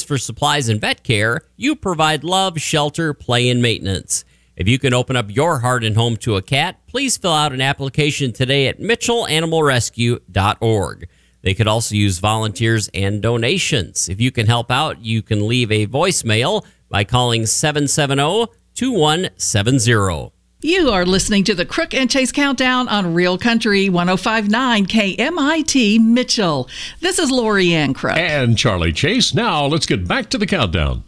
for supplies and vet care, you provide love, shelter, play, and maintenance. If you can open up your heart and home to a cat, please fill out an application today at mitchellanimalrescue.org. They could also use volunteers and donations. If you can help out, you can leave a voicemail by calling 770-2170. You are listening to the Crook and Chase Countdown on Real Country 105.9 KMIT Mitchell. This is Lori Ann Crook. And Charlie Chase. Now let's get back to the countdown.